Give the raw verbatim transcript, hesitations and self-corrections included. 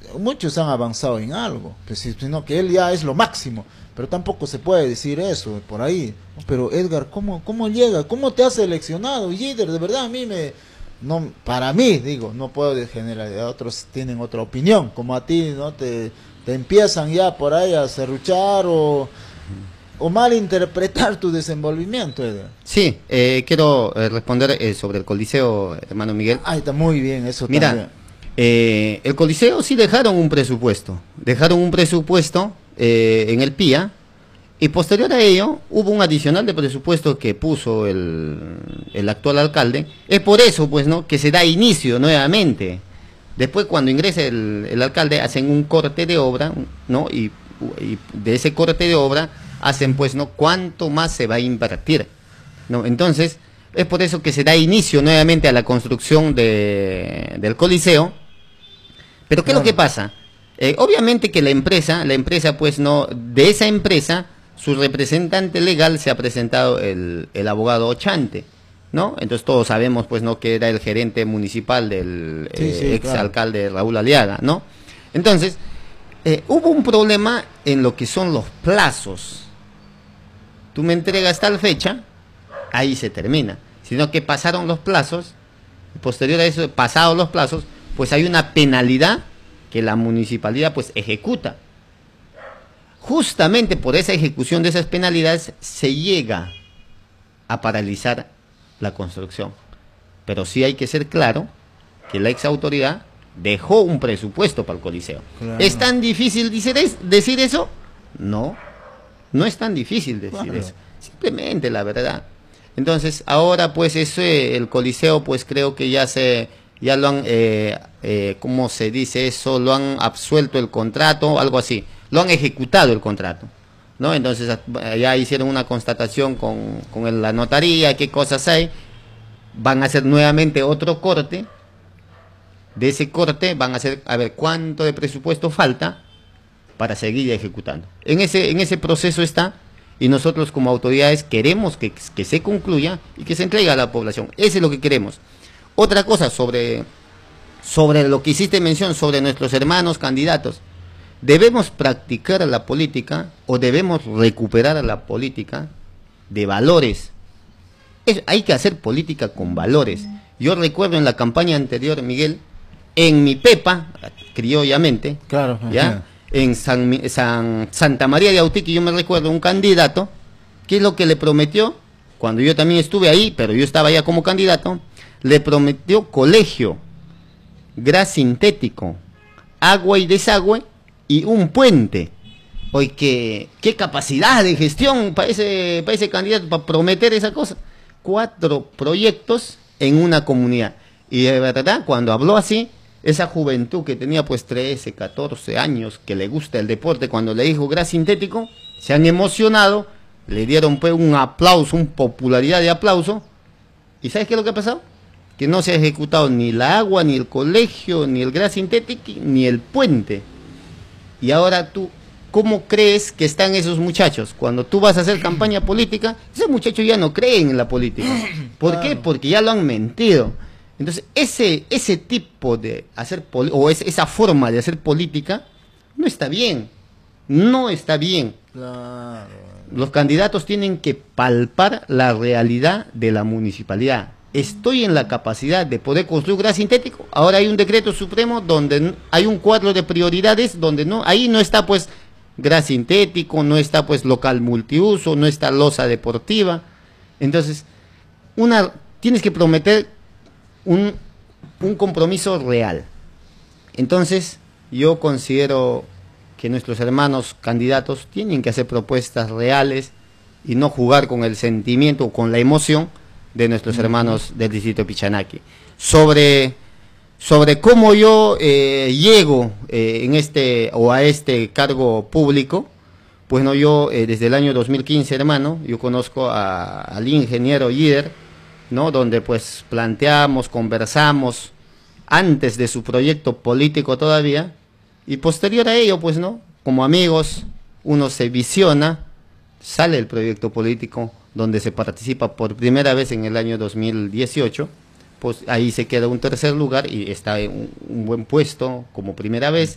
muchos han avanzado en algo, pues, sino que él ya es lo máximo, pero tampoco se puede decir eso por ahí. Pero Edgar, ¿cómo, cómo llega? ¿Cómo te has seleccionado? Líder, de verdad a mí me... No, para mí, digo, no puedo generalizar, otros tienen otra opinión, como a ti, ¿no? Te, te empiezan ya por ahí a serruchar o, o malinterpretar tu desenvolvimiento, Edgar. Sí, eh, quiero eh, responder eh, sobre el Coliseo, hermano Miguel. Ah, está muy bien, eso Mira, también. Eh, el Coliseo sí dejaron un presupuesto, dejaron un presupuesto eh, en el P I A, y posterior a ello hubo un adicional de presupuesto que puso el, el actual alcalde. Es por eso, pues, ¿no?, que se da inicio nuevamente. Después, cuando ingrese el, el alcalde, hacen un corte de obra, ¿no? Y, y de ese corte de obra hacen, pues, ¿no?, cuánto más se va a invertir, ¿no? Entonces, es por eso que se da inicio nuevamente a la construcción de, del Coliseo. Pero ¿qué claro. es lo que pasa? Eh, obviamente que la empresa, la empresa, pues, no, de esa empresa, su representante legal se ha presentado el, el abogado Ochante, ¿no? Entonces todos sabemos, pues, no, que era el gerente municipal del sí, eh, sí, ex claro. alcalde Raúl Aliaga, ¿no? Entonces, eh, hubo un problema en lo que son los plazos. Tú me entregas tal fecha, ahí se termina. Sino que pasaron los plazos, posterior a eso, pasados los plazos, pues hay una penalidad que la municipalidad, pues, ejecuta. Justamente por esa ejecución de esas penalidades se llega a paralizar la construcción. Pero sí hay que ser claro que la ex autoridad dejó un presupuesto para el Coliseo. Claro. ¿Es tan difícil decir eso? No, no es tan difícil decir claro. eso. Simplemente la verdad. Entonces, ahora, pues, ese, el Coliseo, pues, creo que ya se, ya lo han, eh, eh, ¿cómo se dice eso? Lo han absuelto el contrato, algo así. Lo han ejecutado el contrato, ¿no? Entonces, ya hicieron una constatación con, con la notaría, qué cosas hay. Van a hacer nuevamente otro corte. De ese corte van a hacer, a ver, cuánto de presupuesto falta para seguir ejecutando. En ese, en ese proceso está. Y nosotros como autoridades queremos que, que se concluya y que se entregue a la población. Eso es lo que queremos. Otra cosa sobre, sobre lo que hiciste mención, sobre nuestros hermanos candidatos. ¿Debemos practicar la política o debemos recuperar la política de valores? Es, hay que hacer política con valores. Yo recuerdo en la campaña anterior, Miguel, en mi Pepa, criollamente, claro, ¿ya? en San, San, Santa María de Autiqui, yo me recuerdo un candidato, ¿qué es lo que le prometió? Cuando yo también estuve ahí, pero yo estaba ya como candidato, le prometió colegio, gas sintético, agua y desagüe y un puente. Oye, ¿qué, qué capacidad de gestión para ese, para ese candidato, para prometer esa cosa? Cuatro proyectos en una comunidad. Y de verdad, cuando habló así, esa juventud que tenía pues trece, catorce años, que le gusta el deporte, cuando le dijo gas sintético, se han emocionado, le dieron pues un aplauso, una popularidad de aplauso. ¿Y sabes qué es lo que ha pasado? Que no se ha ejecutado ni la agua, ni el colegio, ni el gas sintético, ni el puente. Y ahora tú, ¿cómo crees que están esos muchachos? Cuando tú vas a hacer campaña política, esos muchachos ya no creen en la política. ¿Por claro. qué? Porque ya lo han mentido. Entonces, ese, ese tipo de hacer, o es, esa forma de hacer política, no está bien. No está bien. Claro. Los candidatos tienen que palpar la realidad de la municipalidad. Estoy en la capacidad de poder construir gas sintético. Ahora hay un decreto supremo donde hay un cuadro de prioridades donde no, ahí no está pues gas sintético, no está pues local multiuso, no está losa deportiva. Entonces, una tienes que prometer un, un compromiso real. Entonces, yo considero que nuestros hermanos candidatos tienen que hacer propuestas reales y no jugar con el sentimiento o con la emoción de nuestros uh-huh. hermanos del distrito de Pichanaki. Sobre, sobre cómo yo eh, llego eh, en este o a este cargo público, pues no, yo eh, desde el año dos mil quince, hermano, yo conozco a, al ingeniero líder, ¿no? Donde pues planteamos, conversamos antes de su proyecto político todavía, y posterior a ello, pues no, como amigos, uno se visiona, sale el proyecto político donde se participa por primera vez en el año dos mil dieciocho, pues ahí se queda un tercer lugar y está en un, un buen puesto como primera vez.